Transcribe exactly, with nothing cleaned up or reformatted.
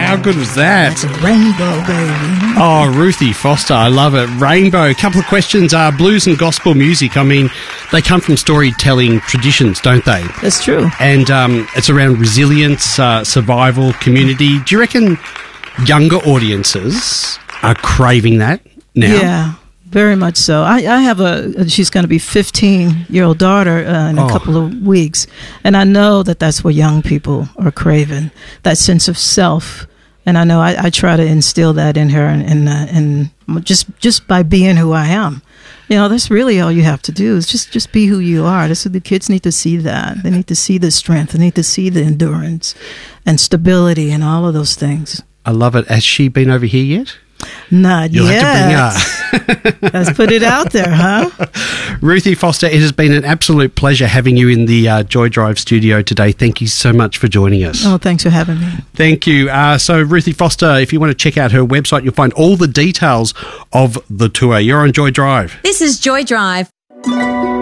How good was that? It's a rainbow, baby. Oh, Ruthie Foster, I love it. Rainbow. A couple of questions. Uh, blues and gospel music, I mean, they come from storytelling traditions, don't they? That's true. And um, it's around resilience, uh, survival, community. Do you reckon younger audiences are craving that now? Yeah. Very much so. I, I have a, she's going to be fifteen-year-old daughter uh, in a Oh. couple of weeks, and I know that that's what young people are craving, that sense of self. And I know I, I try to instill that in her, and, and, uh, and just just by being who I am. You know, that's really all you have to do is just, just be who you are. This, the kids need to see that. They need to see the strength. They need to see the endurance and stability and all of those things. I love it. Has she been over here yet? Not You'll yet. have to bring her. Let's put it out there, huh? Ruthie Foster, it has been an absolute pleasure having you in the uh, Joy Drive studio today. Thank you so much for joining us. Oh, thanks for having me. Thank you. Uh, so, Ruthie Foster, if you want to check out her website, you'll find all the details of the tour. You're on Joy Drive. This is Joy Drive.